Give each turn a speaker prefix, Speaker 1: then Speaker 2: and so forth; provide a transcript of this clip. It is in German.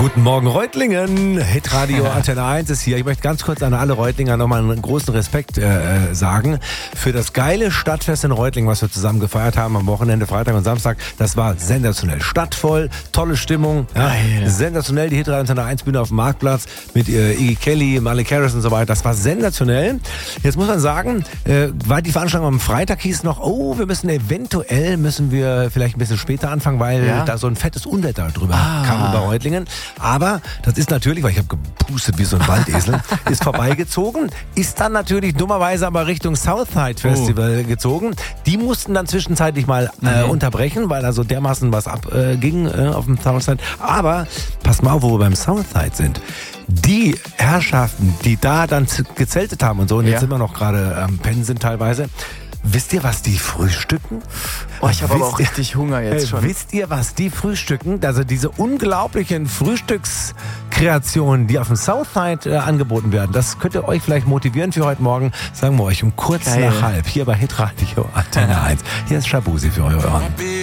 Speaker 1: Guten Morgen Reutlingen, Hitradio Antenne 1 ist hier. Ich möchte ganz kurz an alle Reutlinger nochmal einen großen Respekt sagen für das geile Stadtfest in Reutlingen, was wir zusammen gefeiert haben am Wochenende, Freitag und Samstag. Das war sensationell, stadtvoll, tolle Stimmung, ja, sensationell, die Hitradio Antenne 1 Bühne auf dem Marktplatz mit Iggy Kelly, Miley Cyrus und so weiter. Das war sensationell. Jetzt muss man sagen, war die Veranstaltung am Freitag, hieß noch, wir müssen vielleicht ein bisschen später anfangen, weil da so ein fettes Unwetter drüber kam über Reutlingen. Aber das ist natürlich, weil ich habe gepustet wie so ein Waldesel, ist vorbeigezogen, ist dann natürlich dummerweise aber Richtung Southside Festival gezogen. Die mussten dann zwischenzeitlich mal unterbrechen, weil da so dermaßen was abging auf dem Southside. Aber passt mal auf, wo wir beim Southside sind. Die Herrschaften, die da dann gezeltet haben und so, und jetzt sind wir noch gerade am Pennen sind teilweise. Wisst ihr, was die frühstücken?
Speaker 2: Ich habe aber auch richtig Hunger jetzt schon.
Speaker 1: Wisst ihr, was die frühstücken? Also diese unglaublichen Frühstückskreationen, die auf dem Southside angeboten werden, das könnte euch vielleicht motivieren für heute Morgen. Sagen wir euch um kurz nach halb hier bei Hitradio Antenne 1. Hier ist Shabuzi für eure Ohren.